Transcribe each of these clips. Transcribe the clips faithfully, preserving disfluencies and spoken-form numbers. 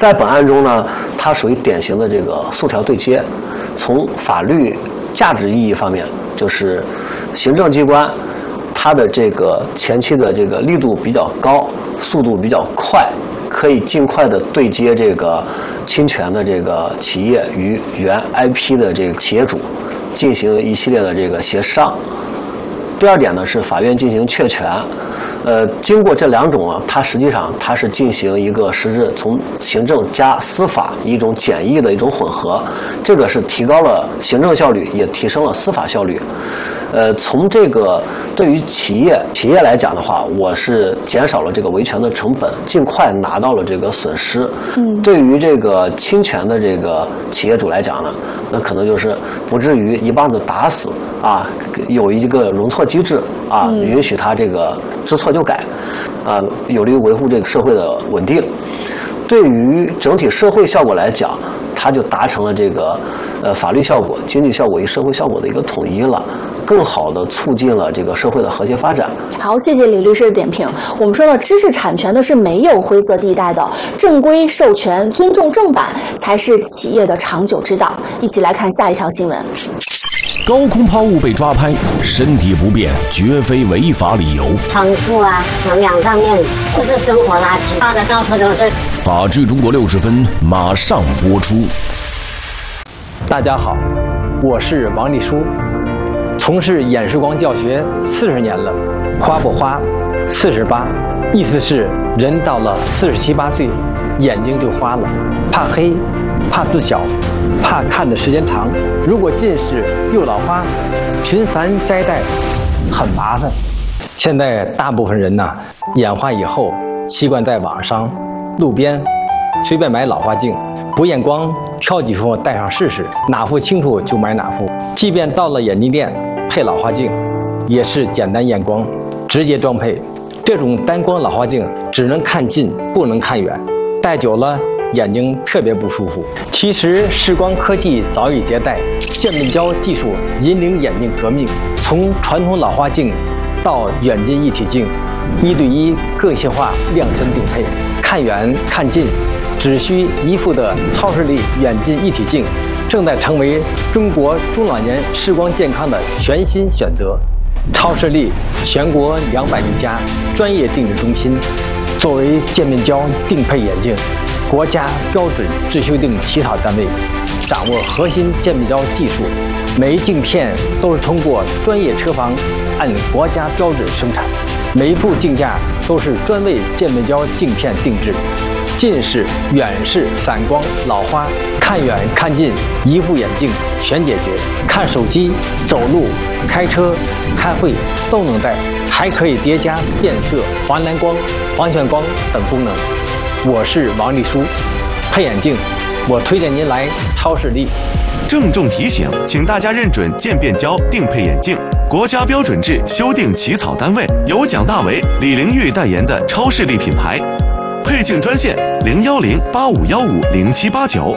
在本案中呢，它属于典型的这个诉条对接。从法律价值意义方面，就是行政机关它的这个前期的这个力度比较高，速度比较快，可以尽快的对接这个侵权的这个企业与原 I P 的这个企业主进行一系列的这个协商。第二点呢是法院进行确权。呃，经过这两种啊，它实际上它是进行一个实质从行政加司法一种简易的一种混合，这个是提高了行政效率，也提升了司法效率。呃，从这个对于企业企业来讲的话，我是减少了这个维权的成本，尽快拿到了这个损失。嗯，对于这个侵权的这个企业主来讲呢，那可能就是不至于一棒子打死啊，有一个容错机制啊，嗯、允许他这个知错就改，啊，有利于维护这个社会的稳定。对于整体社会效果来讲，它就达成了这个呃法律效果、经济效果与社会效果的一个统一了，更好的促进了这个社会的和谐发展。 好，谢谢李律师的点评。我们说到知识产权的是没有灰色地带的，正规授权、尊重正版才是企业的长久之道。一起来看下一条新闻。 高空抛物被抓拍，身体不便绝非违法理由。 仓库啊、农场上面都是生活垃圾，放的到处都是。 法治中国六十分马上播出。 大家好，我是王立书，从事演示光教学四十年了。花不花，四十八，意思是人到了四十七八岁，眼睛就花了，怕黑，怕字小，怕看的时间长。如果近视又老花，频繁摘戴很麻烦。现在大部分人呐、啊，眼花以后习惯在网上、路边随便买老花镜，不验光挑几副戴上试试，哪副清楚就买哪副。即便到了眼镜店配老花镜，也是简单验光，直接装配。这种单光老花镜只能看近，不能看远，戴久了眼睛特别不舒服。其实视光科技早已迭代，渐变焦技术引领眼镜革命，从传统老花镜到远近一体镜，一对一个性化量身定配，看远看近只需一副的超视力远近一体镜，正在成为中国中老年视光健康的全新选择。超视力全国两百余家专业定制中心，作为渐变焦定配眼镜国家标准制修订起草单位，掌握核心渐变焦技术，每一镜片都是通过专业车房按国家标准生产，每一部镜架都是专为渐变焦镜片定制。近视、远视、散光、老花，看远看近一副眼镜全解决。看手机、走路、开车、开会都能戴，还可以叠加变色、防蓝光、防眩光等功能。我是王立书，配眼镜我推荐您来超视力。 郑重提醒，请大家认准渐变焦定配眼镜，国家标准制修订起草单位由蒋大为、李玲玉代言的超视力品牌。配镜专线零幺零八五幺五零七八九。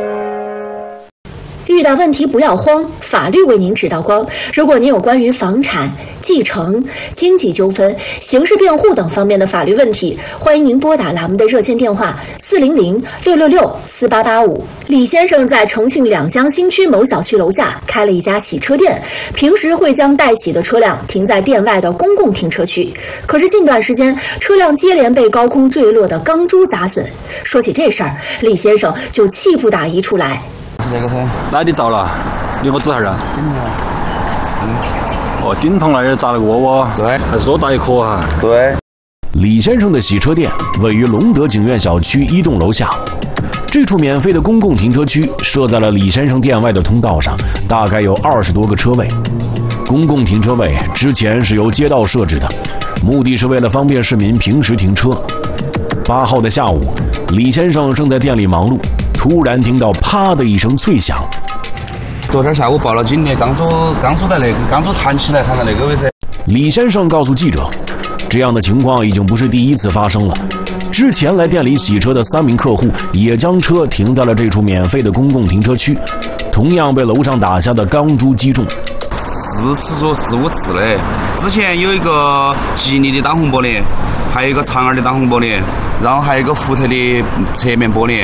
遇到问题不要慌，法律为您指导光。如果您有关于房产、继承、经济纠纷、刑事辩护等方面的法律问题，欢迎您拨打栏目的热线电话四零零六六六四八八五。李先生在重庆两江新区某小区楼下开了一家洗车店，平时会将待洗的车辆停在店外的公共停车区。可是近段时间，车辆接连被高空坠落的钢珠砸损。说起这事儿，李先生就气不打一处来。 是这个车，哪里着了？你给我指下啊？嗯，哦，顶棚那儿砸了个窝窝，对，还是多大一颗啊？ 对。 李先生的洗车店位于龙德景苑小区一栋楼下，这处免费的公共停车区设在了李先生店外的通道上，大概有二十多个车位。公共停车位之前是由街道设置的，目的是为了方便市民平时停车。八号的下午，李先生正在店里忙碌，突然听到啪的一声脆响。 昨天下午报了警的，钢珠钢珠在那个钢珠弹起来，弹在那个位置。 李先生告诉记者，这样的情况已经不是第一次发生了。之前来店里洗车的三名客户也将车停在了这处免费的公共停车区，同样被楼上打下的钢珠击中。 四次说四五次嘞，之前有一个吉利的挡风玻璃，还有一个长安的挡风玻璃，然后还有一个福特的侧面玻璃。